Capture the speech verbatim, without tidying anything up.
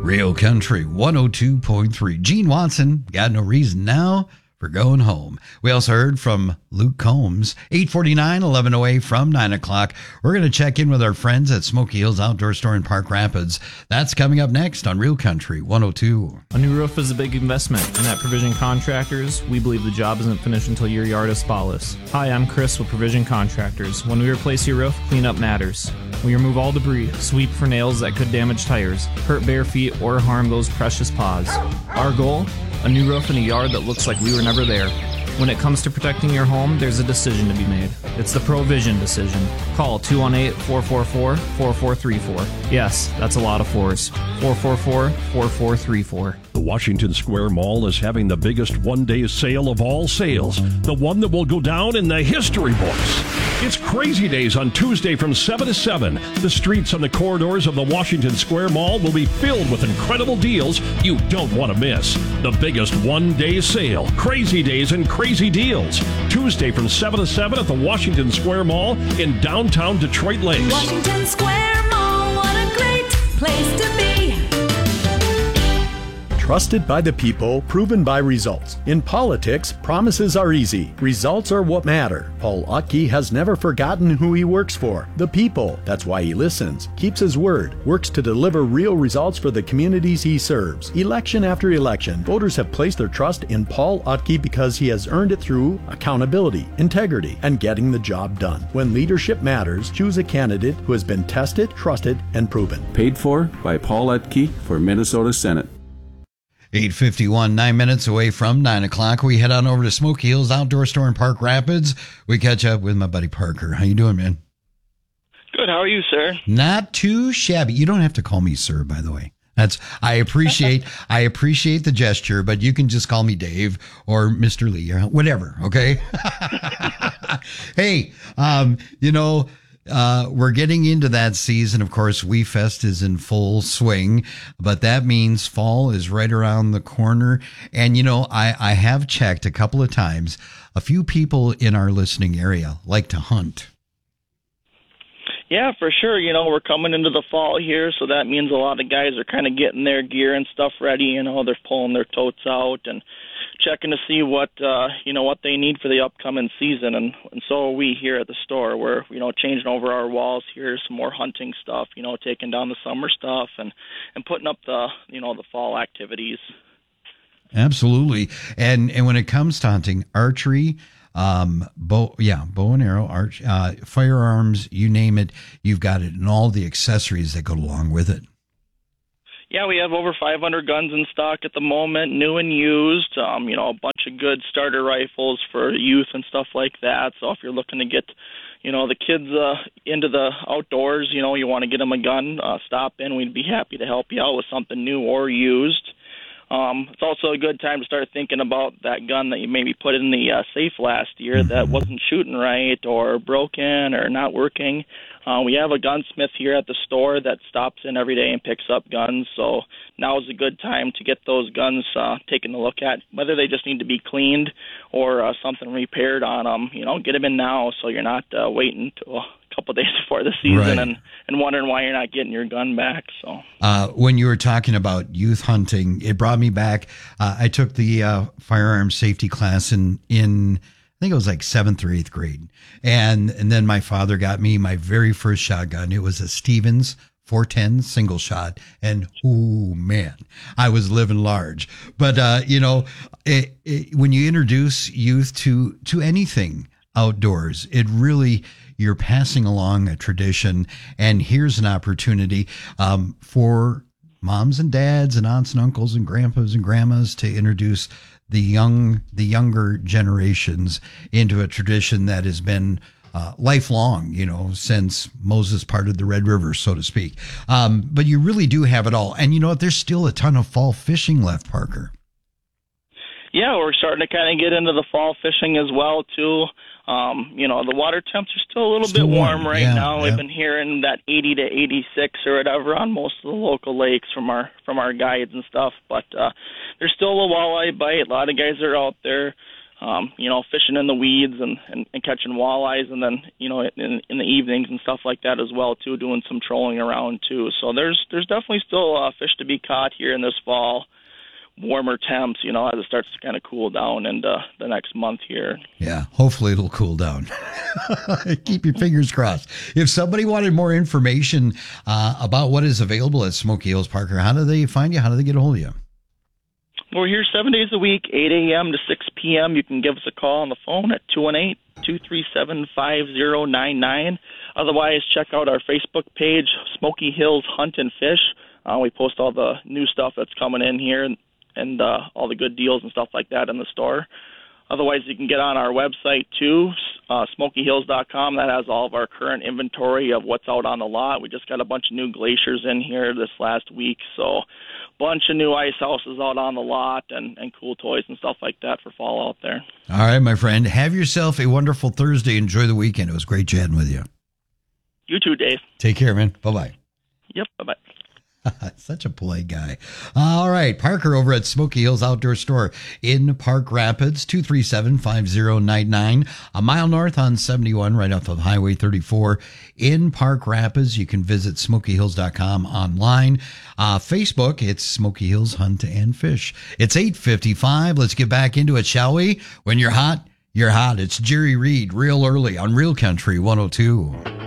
Real Country one oh two point three. Gene Watson, got no reason now for going home. We also heard from Luke Combs, eight forty-nine, eleven away from nine o'clock. We're going to check in with our friends at Smoky Hills Outdoor Store in Park Rapids. That's coming up next on Real Country one oh two. A new roof is a big investment, and at Provision Contractors, we believe the job isn't finished until your yard is spotless. Hi, I'm Chris with Provision Contractors. When we replace your roof, cleanup matters. We remove all debris, sweep for nails that could damage tires, hurt bare feet, or harm those precious paws. Our goal? A new roof in a yard that looks like we were never there. When it comes to protecting your home, there's a decision to be made. It's the Provision decision. Call two one eight, four four four, four four three four. Yes, that's a lot of fours. four four four, four four three four. The Washington Square Mall is having the biggest one-day sale of all sales, the one that will go down in the history books. It's Crazy Days on Tuesday from seven to seven. The streets and the corridors of the Washington Square Mall will be filled with incredible deals you don't want to miss. The biggest one-day sale, Crazy Days and Crazy Deals. Tuesday from seven to seven at the Washington Square Mall in downtown Detroit Lakes. Washington Square Mall, what a great place to be. Trusted by the people, proven by results. In politics, promises are easy. Results are what matter. Paul Utke has never forgotten who he works for, the people. That's why he listens, keeps his word, works to deliver real results for the communities he serves. Election after election, voters have placed their trust in Paul Utke because he has earned it through accountability, integrity, and getting the job done. When leadership matters, choose a candidate who has been tested, trusted, and proven. Paid for by Paul Utke for Minnesota Senate. eight fifty-one, nine minutes away from nine o'clock. We head on over to Smoky Hills Outdoor Store in Park Rapids. We catch up with my buddy Parker. How you doing, man? Good. How are you, sir? Not too shabby. You don't have to call me sir, by the way. That's I appreciate I appreciate the gesture, but you can just call me Dave or Mister Lee or whatever, okay? Hey, um, you know, Uh, we're getting into that season. Of course, We Fest is in full swing, but that means fall is right around the corner. And, you know, I, I have checked a couple of times. A few people in our listening area like to hunt. Yeah, for sure. You know, we're coming into the fall here, so that means a lot of guys are kind of getting their gear and stuff ready. You know, they're pulling their totes out and checking to see what uh, you know what they need for the upcoming season, and, and so are we here at the store. We're you know changing over our walls here, some more hunting stuff. You know, taking down the summer stuff and, and putting up the you know the fall activities. Absolutely, and and when it comes to hunting, archery, um, bow yeah, bow and arrow, arch, uh, firearms, you name it, you've got it, and all the accessories that go along with it. Yeah, we have over five hundred guns in stock at the moment, new and used. Um, you know, a bunch of good starter rifles for youth and stuff like that. So if you're looking to get, you know, the kids uh, into the outdoors, you know, you want to get them a gun, uh, stop in. We'd be happy to help you out with something new or used. Um, it's also a good time to start thinking about that gun that you maybe put in the uh, safe last year that wasn't shooting right or broken or not working. Uh, we have a gunsmith here at the store that stops in every day and picks up guns, so now is a good time to get those guns uh, taken a look at, whether they just need to be cleaned or uh, something repaired on them. You know, get them in now so you're not uh, waiting till a couple of days before the season Right. and, and wondering why you're not getting your gun back. So uh, when you were talking about youth hunting, it brought me back. Uh, I took the uh, firearm safety class in in. I think it was like seventh or eighth grade. And and then my father got me my very first shotgun. It was a Stevens four ten single shot. And, oh, man, I was living large. But, uh, you know, it, it, when you introduce youth to, to anything outdoors, it really, you're passing along a tradition. And here's an opportunity um, for moms and dads and aunts and uncles and grandpas and grandmas to introduce the young, the younger generations into a tradition that has been uh, lifelong, you know, since Moses parted the Red River, so to speak. Um, but you really do have it all. And you know what? There's still a ton of fall fishing left, Parker. Yeah, we're starting to kind of get into the fall fishing as well, too. Um, you know, the water temps are still a little Still bit warm, warm, right yeah, now. We've yeah. been hearing that eighty to eighty-six or whatever on most of the local lakes from our from our guides and stuff. But uh, there's still a walleye bite. A lot of guys are out there um, you know, fishing in the weeds and, and, and catching walleyes, and then, you know, in, in the evenings and stuff like that as well, too, doing some trolling around, too. So there's there's definitely still uh, fish to be caught here in this fall. Warmer temps, you know, as it starts to kind of cool down in uh, the next month here. Yeah, hopefully it'll cool down. Keep your fingers crossed. If somebody wanted more information uh, about what is available at Smoky Hills, Parker, how do they find you? How do they get a hold of you? We're here seven days a week, eight a.m. to six p.m. You can give us a call on the phone at two one eight, two three seven, five zero nine nine. Otherwise, check out our Facebook page, Smoky Hills Hunt and Fish. Uh, we post all the new stuff that's coming in here, and and uh, all the good deals and stuff like that in the store. Otherwise, you can get on our website, too, uh, smoky hills dot com. That has all of our current inventory of what's out on the lot. We just got a bunch of new glaciers in here this last week, so bunch of new ice houses out on the lot and, and cool toys and stuff like that for fall out there. All right, my friend. Have yourself a wonderful Thursday. Enjoy the weekend. It was great chatting with you. You too, Dave. Take care, man. Bye-bye. Yep, bye-bye. Such a polite guy. All right. Parker over at Smoky Hills Outdoor Store in Park Rapids, two three seven, five zero nine nine, a mile north on seventy-one, right off of Highway thirty-four in Park Rapids. You can visit smoky hills dot com online. Uh, Facebook, it's Smoky Hills Hunt and Fish. It's eight fifty-five. Let's get back into it, shall we? When you're hot, you're hot. It's Jerry Reed, real early on Real Country one oh two.